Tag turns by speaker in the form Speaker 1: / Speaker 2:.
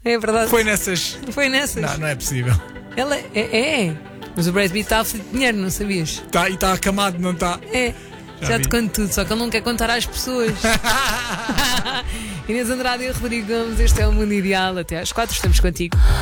Speaker 1: É verdade.
Speaker 2: Foi nessas.
Speaker 1: Foi nessas.
Speaker 2: Não, não é possível.
Speaker 1: Ela é. Mas o Brad Pitt está a fazer dinheiro, não sabias?
Speaker 2: E está acamado, não está?
Speaker 1: É. Já te
Speaker 2: vi.
Speaker 1: conto tudo, só que ele não quer contar às pessoas. Inês Andrade e Rodrigo Gomes, este é o Mundo Ideal. Até às 4 estamos contigo.